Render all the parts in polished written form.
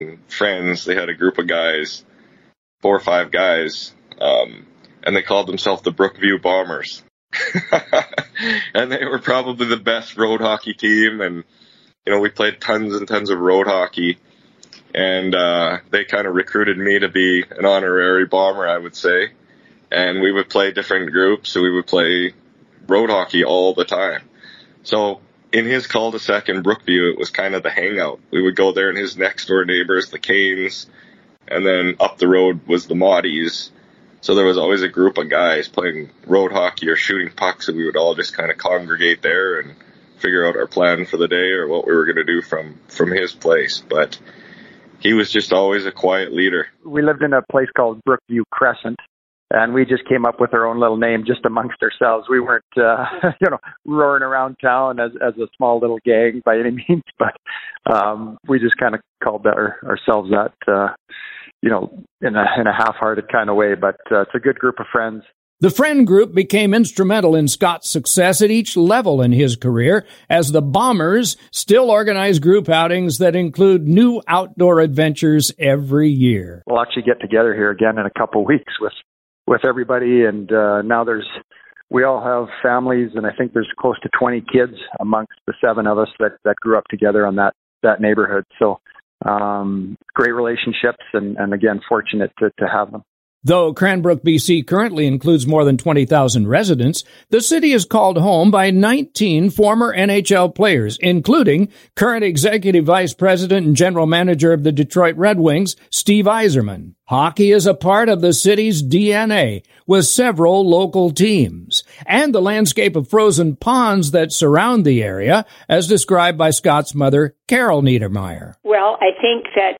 friends, they had a group of guys, 4 or 5 guys, and they called themselves the Brookview Bombers. And they were probably the best road hockey team, and we played tons and tons of road hockey, and they kind of recruited me to be an honorary bomber, I would say. And we would play different groups, so we would play road hockey all the time. So in his cul-de-sac in Brookview, it was kind of the hangout. We would go there, and his next-door neighbors, the Canes, and then up the road was the Maudis. So there was always a group of guys playing road hockey or shooting pucks, and we would all just kind of congregate there and figure out our plan for the day or what we were going to do from his place. But he was just always a quiet leader. We lived in a place called Brookview Crescent, and we just came up with our own little name just amongst ourselves. We weren't, roaring around town as a small little gang by any means, but we just kind of called ourselves that, in a half-hearted kind of way. But it's a good group of friends. The friend group became instrumental in Scott's success at each level in his career, as the Bombers still organize group outings that include new outdoor adventures every year. We'll actually get together here again in a couple of weeks with everybody, and now we all have families, and I think there's close to 20 kids amongst the 7 of us that grew up together on that neighborhood. So great relationships, and again, fortunate to have them. Though Cranbrook, BC currently includes more than 20,000 residents, the city is called home by 19 former NHL players, including current Executive Vice President and General Manager of the Detroit Red Wings, Steve Yzerman. Hockey is a part of the city's DNA, with several local teams, and the landscape of frozen ponds that surround the area, as described by Scott's mother, Carol Niedermeyer. Well, I think that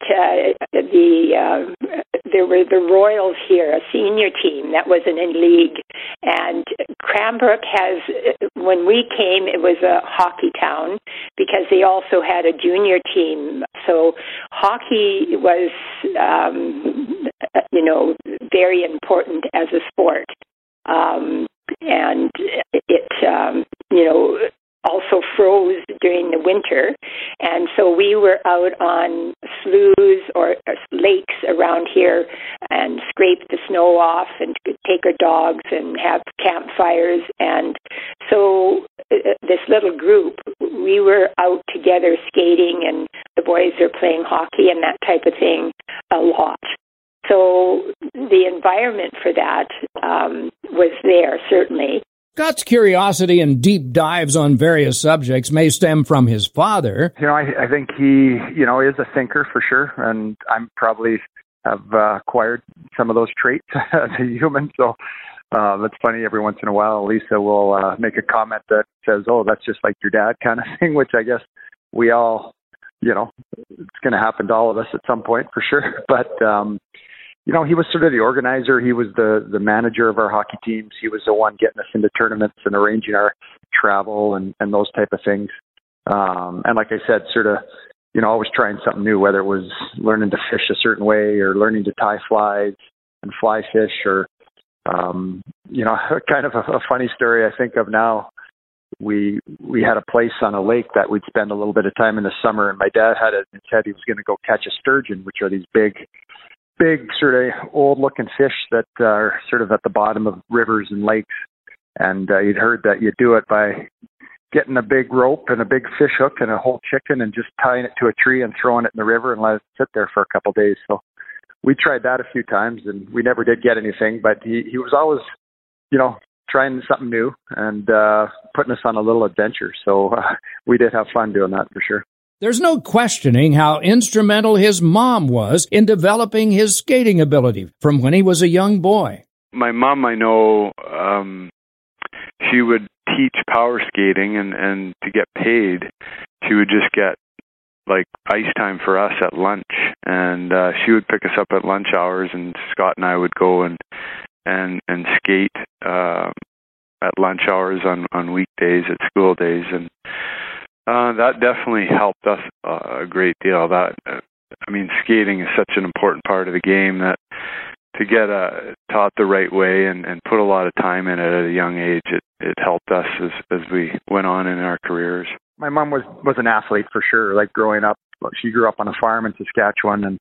there were the Royals here, a senior team that wasn't in league, and Cranbrook has, when we came, it was a hockey town because they also had a junior team. So hockey was, very important as a sport. And it, also froze during the winter. And so we were out on sloughs or lakes around here and scrape the snow off and take our dogs and have campfires. And so this little group, we were out together skating, and the boys are playing hockey and that type of thing a lot. So the environment for that was there, certainly. Scott's curiosity and deep dives on various subjects may stem from his father. I think he, is a thinker for sure, and I'm probably have acquired some of those traits as a human. So it's funny, every once in a while, Lisa will make a comment that says, "Oh, that's just like your dad," kind of thing, which I guess we all, it's going to happen to all of us at some point for sure. But he was sort of the organizer. He was the manager of our hockey teams. He was the one getting us into tournaments and arranging our travel and those type of things. And like I said, sort of, always trying something new, whether it was learning to fish a certain way or learning to tie flies and fly fish or, kind of a funny story I think of now. We had a place on a lake that we'd spend a little bit of time in the summer, and my dad had it in his head he was going to go catch a sturgeon, which are these big sort of old-looking fish that are sort of at the bottom of rivers and lakes. And he'd heard that you do it by getting a big rope and a big fish hook and a whole chicken and just tying it to a tree and throwing it in the river and let it sit there for a couple of days. So we tried that a few times, and we never did get anything. But he was always, trying something new and putting us on a little adventure. So we did have fun doing that for sure. There's no questioning how instrumental his mom was in developing his skating ability from when he was a young boy. My mom, I know, she would teach power skating, and to get paid, she would just get like ice time for us at lunch, and she would pick us up at lunch hours, and Scott and I would go and skate at lunch hours on weekdays, at school days, and that definitely helped us a great deal. Skating is such an important part of the game that to get taught the right way and put a lot of time in it at a young age, it helped us as we went on in our careers. My mom was an athlete for sure. Like growing up, She grew up on a farm in Saskatchewan, and